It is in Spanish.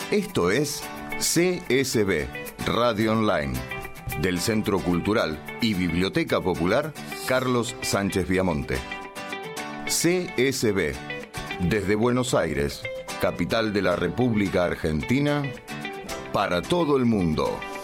Esto es CSB, Radio Online, del Centro Cultural y Biblioteca Popular Carlos Sánchez Viamonte. CSB, desde Buenos Aires, capital de la República Argentina, para todo el mundo.